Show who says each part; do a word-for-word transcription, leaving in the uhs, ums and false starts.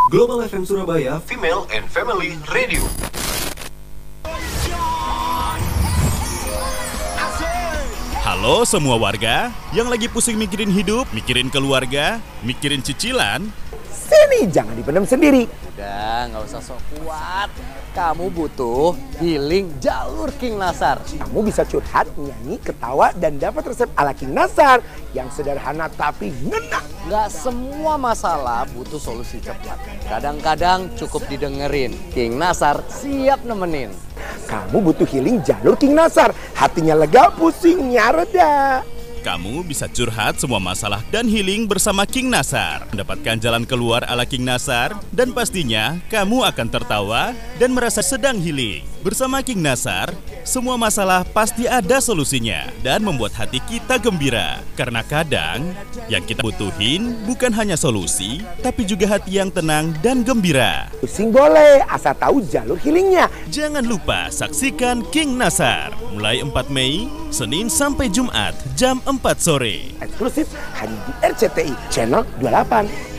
Speaker 1: Global F M Surabaya Female and Family Radio.
Speaker 2: Halo semua warga yang lagi pusing mikirin hidup, mikirin keluarga, mikirin cicilan.
Speaker 3: Sini, jangan dipendam sendiri.
Speaker 4: Udah, nggak usah sok kuat. Kamu butuh healing jalur King Nasar.
Speaker 3: Kamu bisa curhat, nyanyi, ketawa, dan dapat resep ala King Nasar yang sederhana tapi ngena.
Speaker 4: Nggak semua masalah butuh solusi cepat. Kadang-kadang cukup didengerin. King Nasar siap nemenin.
Speaker 3: Kamu butuh healing jalur King Nasar. Hatinya lega, pusingnya reda.
Speaker 2: Kamu bisa curhat semua masalah dan healing bersama King Nasar. Mendapatkan jalan keluar ala King Nasar. Dan pastinya kamu akan tertawa dan merasa sedang healing. Bersama King Nasar, semua masalah pasti ada solusinya. Dan membuat hati kita gembira. Karena kadang yang kita butuhin bukan hanya solusi, tapi juga hati yang tenang dan gembira.
Speaker 3: Pusing boleh, asal tahu jalur healingnya.
Speaker 2: Jangan lupa saksikan King Nasar. Mulai empat Mei, Senin sampai Jumat, jam empat sore.
Speaker 3: Eksklusif hanya di R C T I Channel dua puluh delapan.